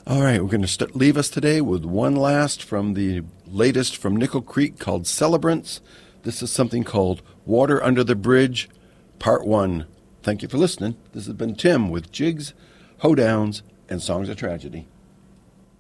All right, we're going to leave us today with one last from the latest from Nickel Creek called Celebrants. This is something called Water Under the Bridge, Part 1. Thank you for listening. This has been Tim with Jigs, Hoedowns, and Songs of Tragedy.